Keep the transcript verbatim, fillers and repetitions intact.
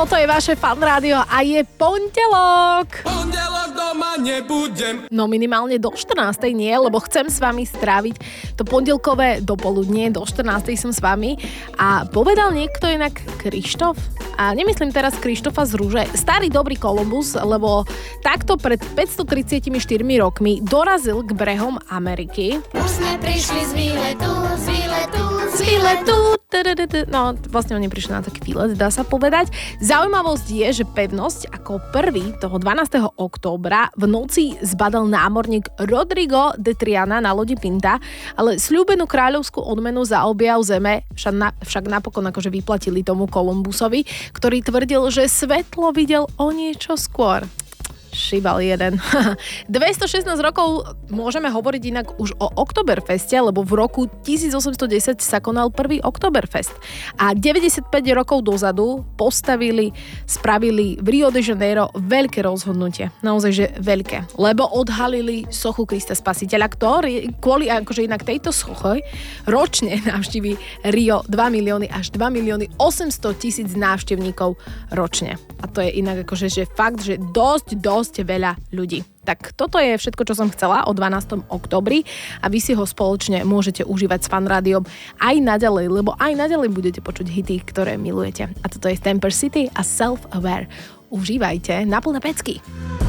Toto je vaše Fan Rádio a je pondelok. Pondelok doma nebudem. No minimálne do štrnástej nie, lebo chcem s vami stráviť to pondelkové dopoludnie, do štrnástej som s vami. A povedal niekto inak Krištof? A nemyslím teraz Krištofa z Rúže, starý dobrý Kolumbus, lebo takto pred päťstotridsaťštyri rokmi dorazil k brehom Ameriky. Už sme prišli z výletu, z výletu, z výletu. No, vlastne oni prišli na taký výlet, dá sa povedať. Zaujímavosť je, že pevnosť ako prvý toho dvanásteho októbra v noci zbadal námorník Rodrigo de Triana na lodi Pinta, ale sľúbenú kráľovskú odmenu za objav zeme však, na, však napokon akože vyplatili tomu Kolumbusovi, ktorý tvrdil, že svetlo videl o niečo skôr. Šibal jeden. dvestošestnásť rokov môžeme hovoriť inak už o Oktoberfeste, lebo v roku tisícosemstodesať sa konal prvý Oktoberfest. A deväťdesiatpäť rokov dozadu postavili, spravili v Rio de Janeiro veľké rozhodnutie. Naozaj, že veľké. Lebo odhalili sochu Krista Spasiteľa, ktorý kvôli akože inak tejto soche ročne navštíví Rio dva milióny až dva milióny osemsto tisíc návštevníkov ročne. A to je inak akože že fakt, že dosť, dosť veľa ľudí. Tak toto je všetko, čo som chcela o dvanásteho októbri a vy si ho spoločne môžete užívať s Fan Rádiom aj naďalej, lebo aj naďalej budete počuť hity, ktoré milujete. A toto je Stamper City a Self-Aware. Užívajte na plné pecky.